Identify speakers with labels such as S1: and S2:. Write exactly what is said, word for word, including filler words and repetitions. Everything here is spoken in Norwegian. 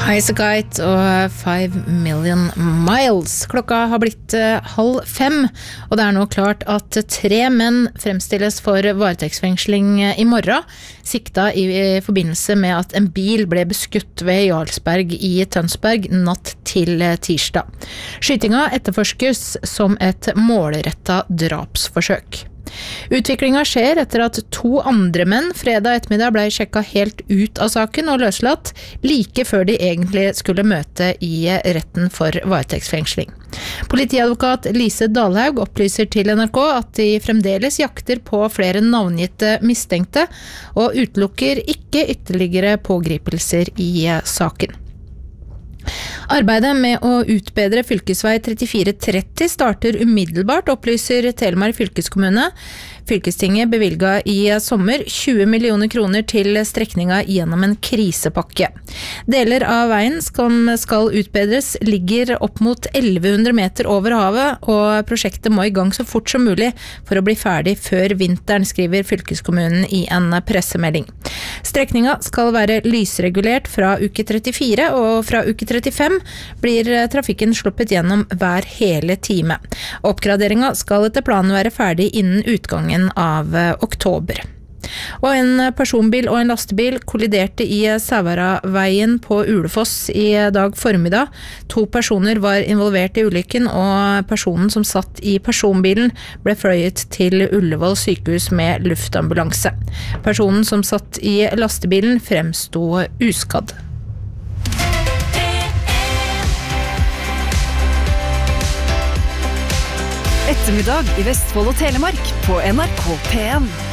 S1: Highasakite og Five Million Miles. Klokka har blitt uh, halv fem, og det er nå klart at tre menn fremstilles for varetektsfengsling i morgen, sikta i, i forbindelse med at en bil ble beskutt ved Jarlsberg i Tønsberg natt til tirsdag. Skytinga etterforskes som et målrettet drapsforsøk. Utviklinga skjer etter at to andre menn fredag ettermiddag ble sjekket helt ut av saken og løslatt, like før de egentlig skulle møte i retten for varetektsfengsling. Politiadvokat Lise Dalhaug opplyser til N R K at de fremdeles jakter på flere navngitte mistenkte, og utelukker ikke ytterligere pågripelser i saken. Arbeidet med å utbedre fylkesvei trettifire tretti starter umiddelbart, opplyser Telemark fylkeskommune. Fylkestinget bevilget i sommer tjue millioner kroner til strekninga gjennom en krisepakke. Deler av veien som skal utbedres ligger opp mot elleve hundre meter over havet, og prosjektet må i gang så fort som mulig for å bli ferdig før vinteren, skriver fylkeskommunen i en pressemelding. Strekninga skal være lysregulert fra uke trettifire, og fra uke trettifem blir trafikken sluppet gjennom hver hele time. Oppgraderinga skal etter planen være ferdig innen utgangen av oktober. Og en personbil og en lastebil kolliderte i Sævaraveien på Ulefoss i dag formiddag. To personer var involvert i ulykken, og personen som satt i personbilen ble fløyet til Ullevål sykehus med luftambulanse. Personen som satt i lastebilen fremsto uskadd.
S2: Ettermiddag i Vestfold og Telemark på N R K P en.